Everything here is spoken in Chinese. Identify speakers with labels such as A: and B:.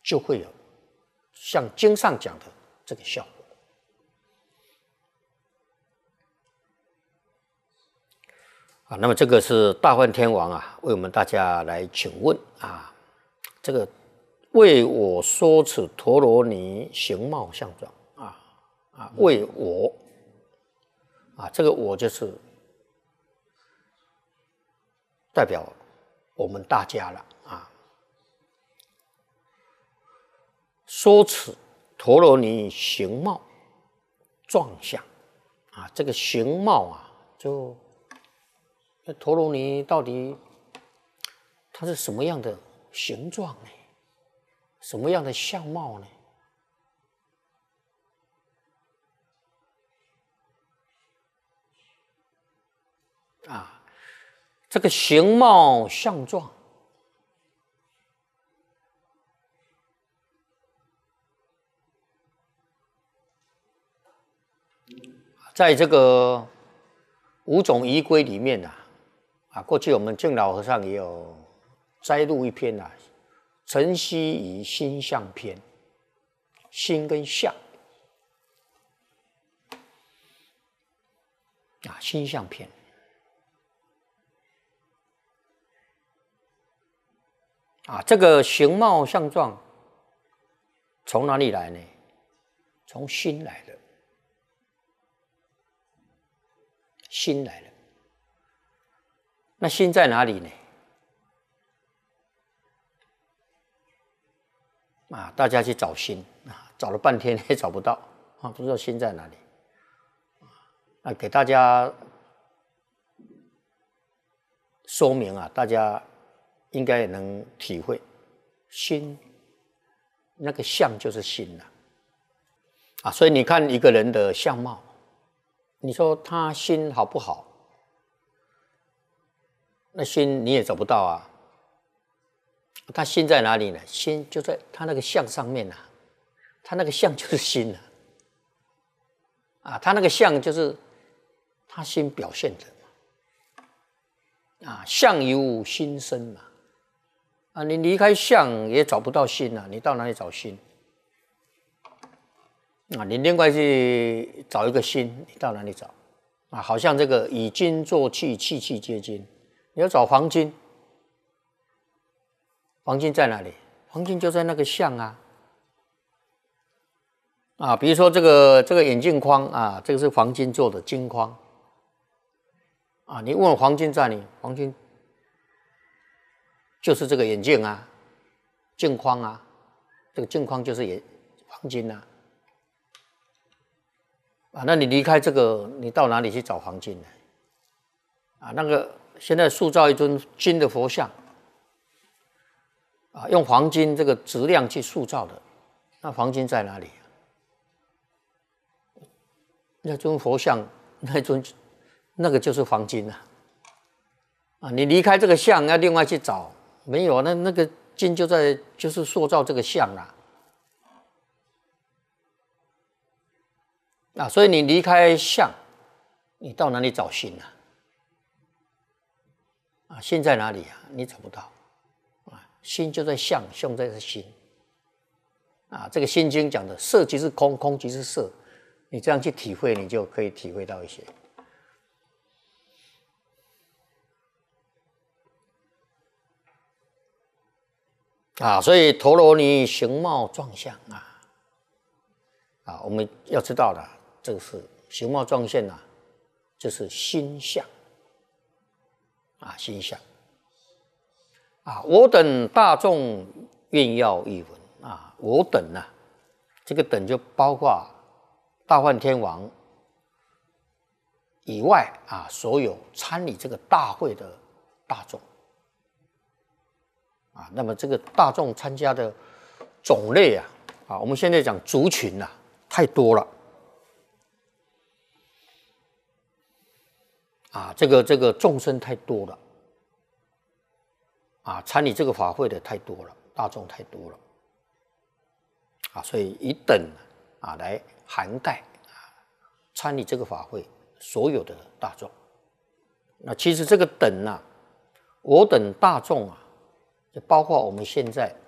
A: 就会有像经上讲的这个效果。那么这个是大梵天王为我们大家来请问这个为我说此陀罗尼形貌相状为我这个我就是代表我们大家了说此陀罗尼形貌状相这个形貌就那陀罗尼到底它是什么样的形状呢？什么样的相貌呢？这个形貌相状，在这个五种仪规里面过去我们净老和尚也有摘录一篇晨曦以心相篇，心跟相心相篇这个形貌相状从哪里来呢？从心来的，心来了。那心在哪里呢？大家去找心找了半天也找不到不知道心在哪里给大家说明大家应该也能体会，心那个相就是心所以你看一个人的相貌，你说他心好不好？那心你也找不到他心在哪里呢？心就在他那个相上面他那个相就是心他那个相就是他心表现的相由心生你离开相也找不到心你到哪里找心你另外去找一个心，你到哪里找好像这个以金做器，器器皆金，你要找黄金，黄金在哪里？黄金就在那个相比如说这个眼镜框这个是黄金做的金框你问我黄金在哪里？黄金就是这个眼镜镜框这个镜框就是黄金那你离开这个，你到哪里去找黄金呢？那个现在塑造一尊金的佛像用黄金这个质量去塑造的，那黄金在哪里？那尊佛像，那个就是黄金你离开这个像，要另外去找，没有，那个金就是塑造这个像所以你离开相，你到哪里找心心在哪里你找不到心就在相，相在心这个心经讲的色即是空，空即是色，你这样去体会，你就可以体会到一些所以陀罗尼形貌状相我们要知道的，这个是形貌状相就是心相心相我等大众愿要一闻我等这个等就包括大梵天王以外所有参与这个大会的大众那么这个大众参加的种类我们现在讲族群太多了这个众生太多了参与这个法会的太多了，大众太多了所以以等来涵盖参与这个法会所有的大众。那其实这个等我等大众就包括我们现在